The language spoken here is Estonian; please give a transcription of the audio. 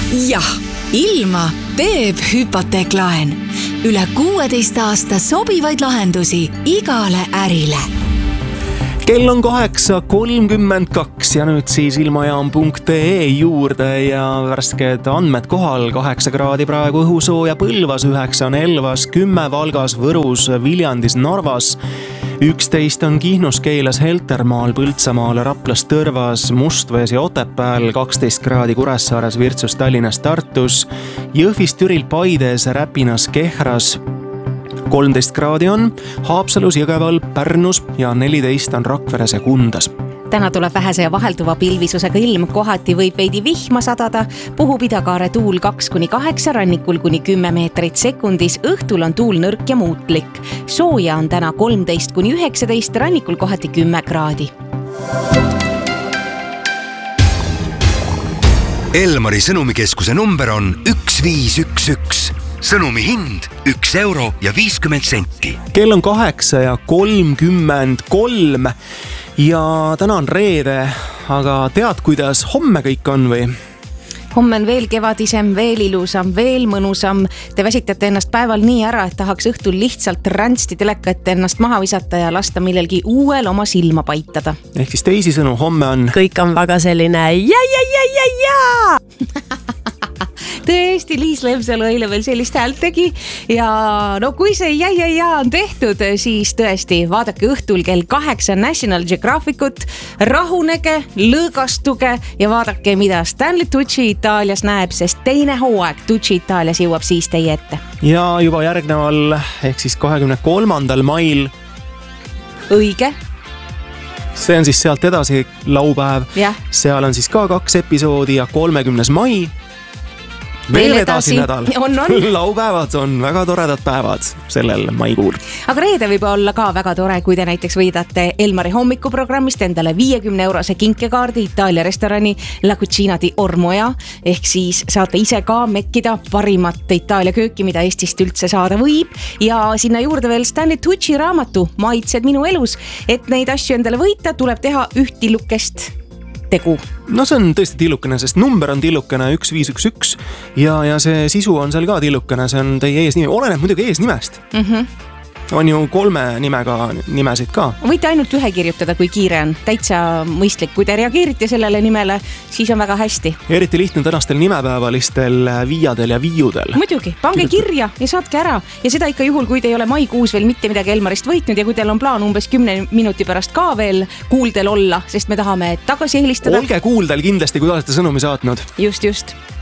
Jah, ilma teeb hüpoteeklaen. Üle 16 aasta sobivaid lahendusi igale ärile. Kell on 8:32 ja nüüd siis ilmajaam.ee juurde ja värsked andmed kohal. 8 kraadi praegu õhusooja Põlvas, 9 on Elvas, 10 Valgas, Võrus, Viljandis, Narvas, 11 on Kihnus, Keilas, Heltermaal, Põltsamaal, Raplas, Tõrvas, Mustvees ja Otepääl, 12 kraadi Kuressaares, Virtsus, Tallinnas, Tartus, Jõhvis, Türil, Paides, Räpinas, Kehras, 13 kraadi on Haapsalus, Jõgeval, Pärnus ja 14 on Rakveres ja Kundas. Täna tuleb vähese ja vahelduva pilvisusega ilm, kohati võib veidi vihma sadada, puhub idakaare tuul 2-8, rannikul kuni 10 meetrit sekundis, õhtul on tuul nõrk ja muutlik. Sooja on täna 13-19, rannikul kohati 10 kraadi. Elmari sõnumikeskuse number on 1511. Sõnumi hind 1 euro ja 50 senti. Kell on 8:33 ja täna on reede, aga tead, kuidas homme kõik on või? Homme on veel kevadisem, veel ilusam, veel mõnusam. Te väsitate ennast päeval nii ära, et tahaks õhtul lihtsalt rändsti teleka ette ennast maha visata ja lasta millelgi uuel oma silma paitada. Ehk siis teisisõnu, homme on... Kõik on väga selline ja. Tõesti, Liis Lemsalu eile veel sellist häält tegi ja no kui see ja on tehtud, siis tõesti vaadake õhtul kell 8 National Geographicut, rahunege, lõõgastuge ja vaadake, mida Stanley Tucci Itaalias näeb, sest teine hooaeg Tucci Itaalias jõuab siis teie ette. Ja juba järgneval ehk siis 23. mail. Õige. See on siis sealt edasi laupäev. Ja. Seal on siis ka 2 episoodi ja 30. mai. Veel edasi nädal. On. Laupäevad on väga toredad päevad sellel maikuul. Aga reede võib olla ka väga tore, kui te näiteks võidate Elmari hommikuprogrammist endale 50-eurose kinkekaardi Itaalia restorani La Cucina di Ormoja. Ehk siis saate ise ka mekkida parimat Itaalia kööki, mida Eestist üldse saada võib. Ja sinna juurde veel Stanley Tucci raamatu Maitsed minu elus. Et neid asju endale võita, tuleb teha üht tillukest tegu. No see on tõesti tillukene, sest number on tillukene 1511 ja see sisu on seal ka tillukene, see on teie eesnimi. Oleneb muidugi eesnimest. On ju 3 nimega nimesid ka. Võite ainult ühe kirjutada, kui kiire on. Täitsa mõistlik. Kui te reageerite sellele nimele, siis on väga hästi. Eriti lihtne tänastel nimepäevalistel viiadel ja viiudel. Muidugi, pange kirja ja saatke ära. Ja seda ikka juhul, kui te ei ole maikuus veel mitte midagi Elmarist võitnud ja kui teil on plaan umbes 10 minuti pärast ka veel kuuldel olla, sest me tahame tagasi helistada. Olge kuuldel kindlasti, kui olete sõnumi saatnud. Just.